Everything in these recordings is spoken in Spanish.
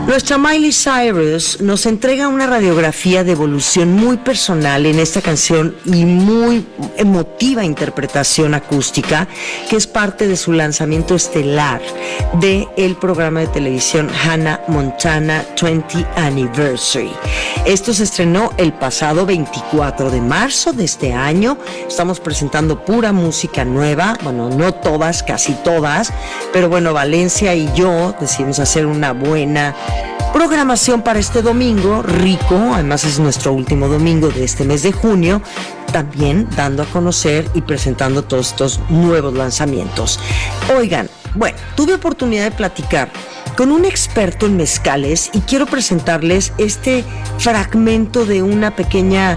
Nuestra Miley Cyrus nos entrega una radiografía de evolución muy personal en esta canción y muy emotiva interpretación acústica que es parte de su lanzamiento estelar del programa de televisión Hannah Montana 20th Anniversary. Esto se estrenó el pasado 24 de marzo de este año. Estamos presentando pura música nueva, bueno, no todas, casi todas, pero bueno, Valencia y yo decidimos hacer una buena programación para este domingo rico, además es nuestro último domingo de este mes de junio, también dando a conocer y presentando todos estos nuevos lanzamientos. Oigan, bueno, tuve oportunidad de platicar con un experto en mezcales y quiero presentarles este fragmento de una pequeña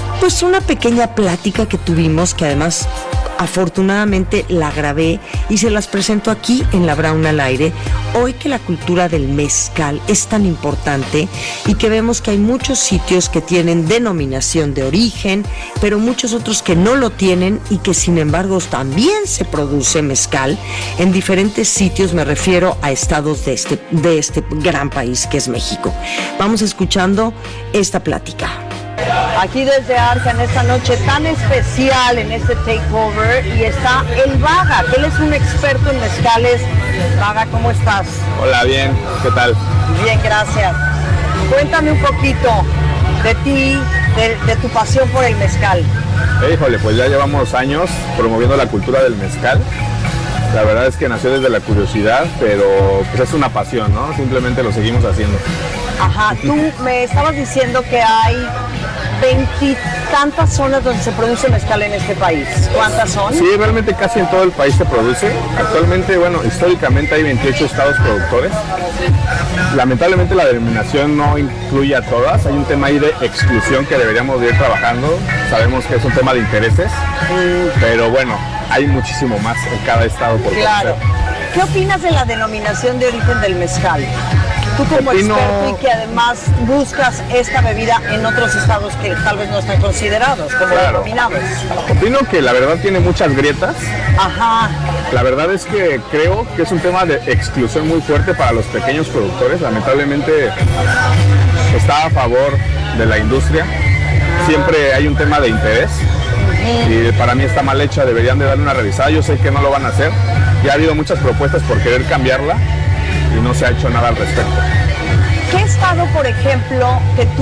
plática que tuvimos, que además afortunadamente la grabé y se las presento aquí en La Brown al Aire, hoy que la cultura del mezcal es tan importante y que vemos que hay muchos sitios que tienen denominación de origen, pero muchos otros que no lo tienen y que sin embargo también se produce mezcal en diferentes sitios, me refiero a estados de este gran país que es México. Vamos escuchando esta plática. Aquí desde Arca en esta noche tan especial en este takeover y está el Vaga, que él es un experto en mezcales. Vaga, ¿cómo estás? Hola, bien, ¿qué tal? Bien, gracias. Cuéntame un poquito de ti, de tu pasión por el mezcal. Híjole, pues ya llevamos años promoviendo la cultura del mezcal. La verdad es que nació desde la curiosidad, pero pues es una pasión, ¿no? Simplemente lo seguimos haciendo. Ajá, tú me estabas diciendo que hay 20 tantas zonas donde se produce mezcal en este país. ¿Cuántas son? Sí, realmente casi en todo el país se produce. Actualmente, bueno, históricamente hay 28 estados productores. Lamentablemente la denominación no incluye a todas. Hay un tema ahí de exclusión que deberíamos de ir trabajando. Sabemos que es un tema de intereses, pero bueno, hay muchísimo más en cada estado por conocer. ¿Qué opinas de la denominación de origen del mezcal? Tú como experto y que además buscas esta bebida en otros estados que tal vez no están considerados como denominados. Opino que la verdad tiene muchas grietas. Ajá. La verdad es que creo que es un tema de exclusión muy fuerte para los pequeños productores. Lamentablemente está a favor de la industria. Siempre hay un tema de interés. Y para mí está mal hecha, deberían de darle una revisada. Yo sé que no lo van a hacer. Ya ha habido muchas propuestas por querer cambiarla y no se ha hecho nada al respecto. ¿Qué estado, por ejemplo, que tú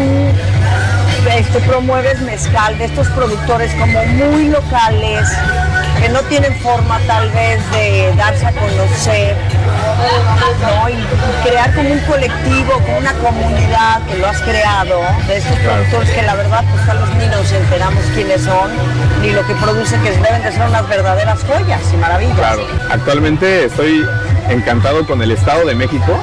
promueves mezcal de estos productores como muy locales, que no tienen forma tal vez de darse a conocer, ¿no? Y crear como un colectivo, como una comunidad que lo has creado, de estos productores que la verdad pues tal vez ni nos enteramos quiénes son, ni lo que producen, que deben de ser unas verdaderas joyas y maravillas? Claro, actualmente estoy encantado con el Estado de México.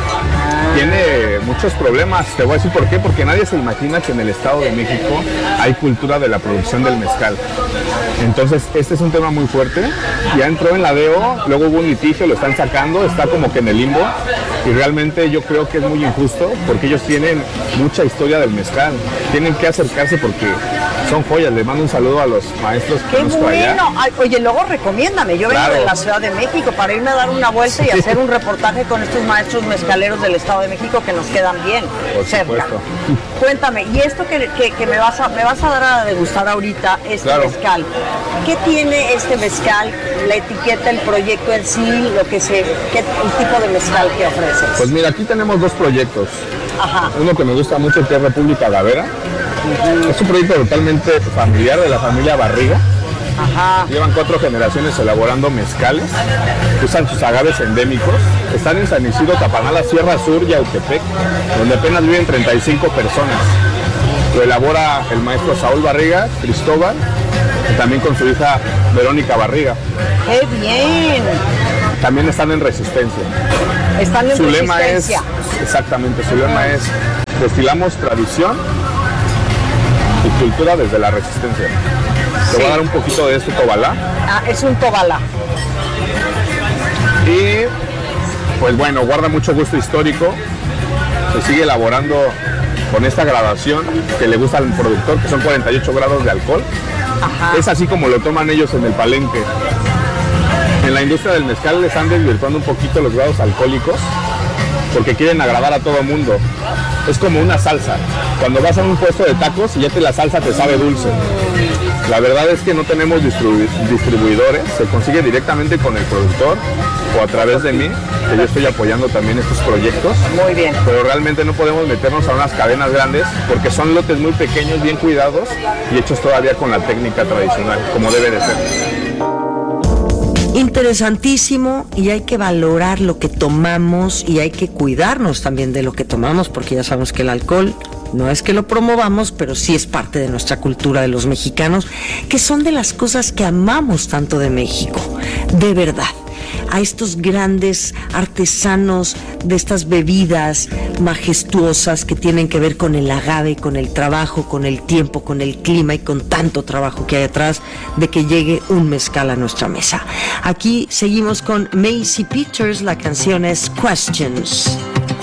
Tiene muchos problemas, te voy a decir por qué, porque nadie se imagina que en el Estado de México hay cultura de la producción del mezcal. Entonces este es un tema muy fuerte, ya entró en la DO, luego hubo un litigio, lo están sacando, está como que en el limbo y realmente yo creo que es muy injusto porque ellos tienen mucha historia del mezcal, tienen que acercarse porque son joyas. Les mando un saludo a los maestros que conozco allá. Ay, oye, luego recomiéndame, yo vengo de la Ciudad de México para irme a dar una vuelta y hacer un reportaje con estos maestros mezcaleros del Estado de México que nos quedan bien cerca. Cuéntame, y esto que me vas a dar a degustar ahorita, mezcal, ¿qué tiene este mezcal, la etiqueta, el proyecto en sí, el tipo de mezcal que ofreces? Pues mira, aquí tenemos dos proyectos. Ajá. Uno que me gusta mucho, que es República Agavera. Es un proyecto totalmente familiar de la familia Barriga. Ajá. Llevan 4 generaciones elaborando mezcales, usan sus agaves endémicos, están en San Isidro, Tapanala, Sierra Sur y Autepec, donde apenas viven 35 personas. Lo elabora el maestro Saúl Barriga, Cristóbal, y también con su hija Verónica Barriga. ¡Qué bien! También están en Resistencia. Están en su Resistencia. Lema es, exactamente, su lema es: destilamos tradición y cultura desde la Resistencia. Te voy a dar un poquito de este tobalá. Ah, es un tobalá. Y pues bueno, guarda mucho gusto histórico. Se sigue elaborando con esta graduación que le gusta al productor, que son 48 grados de alcohol. Ajá. Es así como lo toman ellos en el palenque. En la industria del mezcal le están desvirtuando un poquito los grados alcohólicos porque quieren agradar a todo mundo. Es como una salsa. Cuando vas a un puesto de tacos y la salsa te sabe dulce. La verdad es que no tenemos distribuidores, se consigue directamente con el productor o a través de mí, que yo estoy apoyando también estos proyectos. Muy bien. Pero realmente no podemos meternos a unas cadenas grandes porque son lotes muy pequeños, bien cuidados y hechos todavía con la técnica tradicional, como debe de ser. Interesantísimo, y hay que valorar lo que tomamos y hay que cuidarnos también de lo que tomamos, porque ya sabemos que el alcohol no es que lo promovamos, pero sí es parte de nuestra cultura de los mexicanos, que son de las cosas que amamos tanto de México, de verdad. A estos grandes artesanos de estas bebidas majestuosas que tienen que ver con el agave, con el trabajo, con el tiempo, con el clima y con tanto trabajo que hay atrás de que llegue un mezcal a nuestra mesa. Aquí seguimos con Macy Peters, la canción es Questions.